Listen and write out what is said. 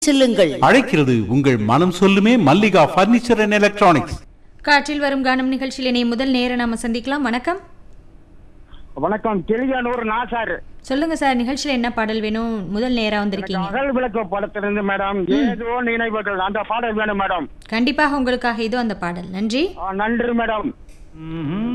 செல்லுங்கள். அழைக்கிறது உங்கள் மனம் சொல்லுமே மல்லிகா பர்னிச்சர் அண்ட் எலக்ட்ரானிக்ஸ். காற்றில் வரும் கானம் நிகழ்ச்சியில் இனி முதல் நேர நாம சந்திக்கலாம். வணக்கம். வணக்கம். தெளிவானூர் நாசார். சொல்லுங்க சார், நிகழ்ச்சியில என்ன பாடல் வேணும்? முதல் நேரா வந்திருக்கீங்க. அகல் விளக்கு படத்திலிருந்து மேடம் ஏதோ நினைவுகள் அந்த பாடல் வேணும் மேடம். கண்டிப்பாக உங்களுக்காக இதோ அந்த பாடல். நன்றி. நன்றி மேடம்.